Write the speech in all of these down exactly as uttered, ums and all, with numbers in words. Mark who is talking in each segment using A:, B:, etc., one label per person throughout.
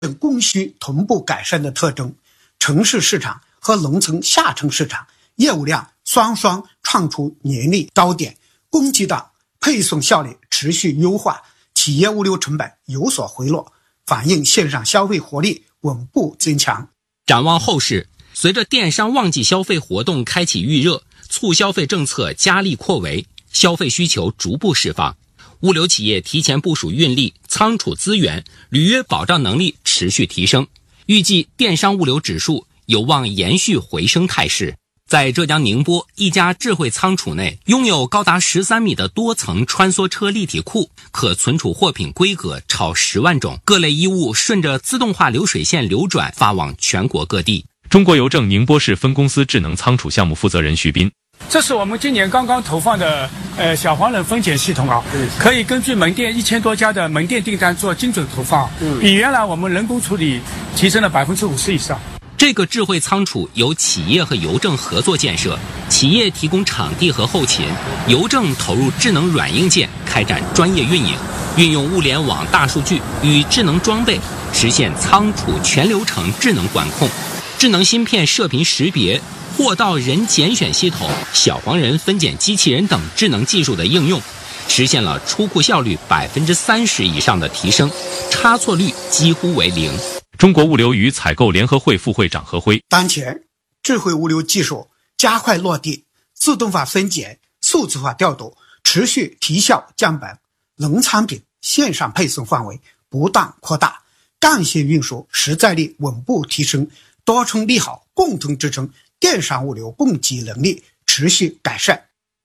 A: 等供需同步改善的特征，城市市场和农村下沉市场业务量双双创出年历高点，供给端配送效率持续优化，企业物流成本有所回落，反映线上消费活力稳步增强。
B: 展望后市，随着电商旺季消费活动开启预热，促消费政策加力扩围，消费需求逐步释放，物流企业提前部署运力、仓储资源，履约保障能力持续提升，预计电商物流指数有望延续回升态势。在浙江宁波一家智慧仓储内，拥有高达十三米的多层穿梭车立体库，可存储货品规格超十万种，各类衣物顺着自动化流水线流转，发往全国各地。
C: 中国邮政宁波市分公司智能仓储项目负责人徐斌，
D: 这是我们今年刚刚投放的呃小黄人分拣系统啊，可以根据门店一千多家的门店订单做精准投放，比原来我们人工处理提升了百分之五十以上。
B: 这个智慧仓储由企业和邮政合作建设，企业提供场地和后勤，邮政投入智能软硬件开展专业运营，运用物联网大数据与智能装备，实现仓储全流程智能管控，智能芯片射频识别、货到人拣选系统、小黄人分拣机器人等智能技术的应用，实现了出库效率百分之三十以上的提升，差错率几乎为零。
C: 中国物流与采购联合会副会长何辉，
A: 当前智慧物流技术加快落地，自动化分拣、数字化调度持续提效降本，农产品线上配送范围不断扩大，干线运输实在力稳步提升，多重利好共同支撑电商物流供给能力持续改善。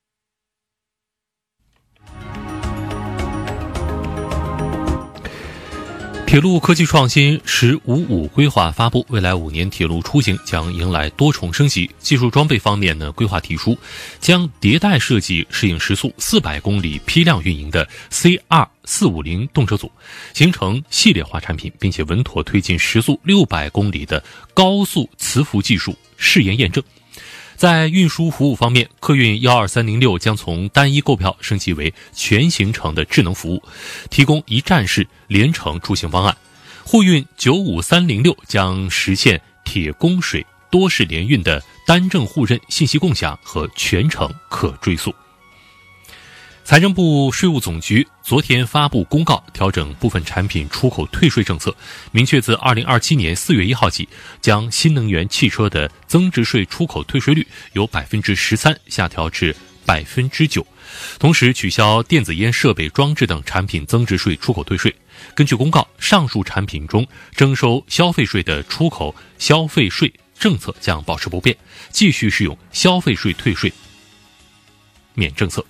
E: 铁路科技创新“十五五”规划发布，未来五年铁路出行将迎来多重升级。技术装备方面呢，规划提出将迭代设计适应时速四百公里批量运营的 C 二四五零 动车组，形成系列化产品，并且稳妥推进时速六百公里的高速磁浮技术试验验证。在运输服务方面，客运一二三零六将从单一购票升级为全行程的智能服务，提供一站式联程出行方案。沪运九五三零六将实现铁供水多式联运的单证互认信息共享和全程可追溯。财政部税务总局昨天发布公告，调整部分产品出口退税政策，明确自二零二七年四月一号起，将新能源汽车的增值税出口退税率由百分之十三下调至百分之九，同时取消电子烟设备装置等产品增值税出口退税。根据公告，上述产品中征收消费税的出口消费税政策将保持不变，继续适用消费税退税免政策。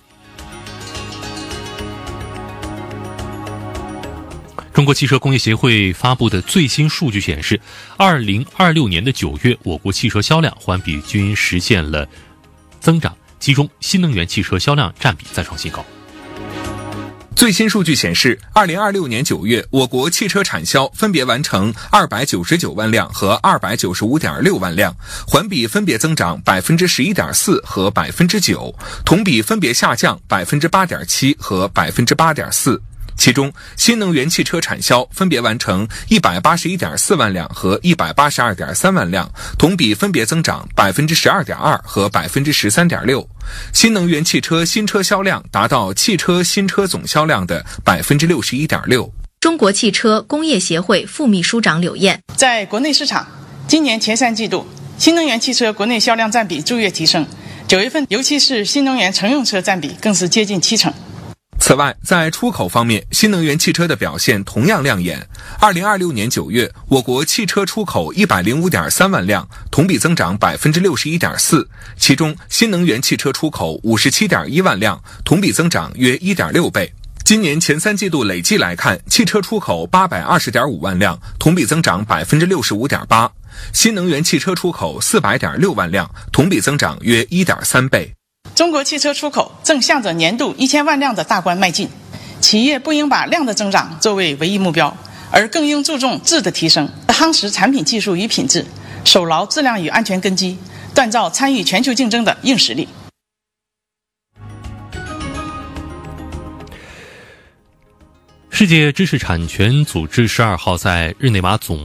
E: 中国汽车工业协会发布的最新数据显示，二零二六年的九月，我国汽车销量环比均实现了增长，其中新能源汽车销量占比再创新高。
F: 最新数据显示，二零二六年九月，我国汽车产销分别完成二百九十九万辆和二百九十五点六万辆，环比分别增长百分之十一点四和百分之九，同比分别下降百分之八点七和百分之八点四。其中，新能源汽车产销分别完成一百八十一点四万辆和一百八十二点三万辆，同比分别增长百分之十二点二和百分之十三点六。新能源汽车新车销量达到汽车新车总销量的百分之六十一点六。
G: 中国汽车工业协会副秘书长柳燕，
H: 在国内市场，今年前三季度，新能源汽车国内销量占比逐月提升，九月份尤其是新能源乘用车占比更是接近七成。
F: 此外，在出口方面，新能源汽车的表现同样亮眼。二零二六年九月，我国汽车出口一百零五点三万辆，同比增长百分之六十一点四。其中，新能源汽车出口五十七点一万辆，同比增长约一点六倍。今年前三季度累计来看，汽车出口八百二十点五万辆，同比增长百分之六十五点八。新能源汽车出口四百点六万辆，同比增长约一点三倍。
H: 中国汽车出口正向着年度一千万辆的大关迈进，企业不应把量的增长作为唯一目标，而更应注重质的提升，夯实产品技术与品质，守牢质量与安全根基，锻造参与全球竞争的硬实力。
E: 世界知识产权组织十二号在日内瓦总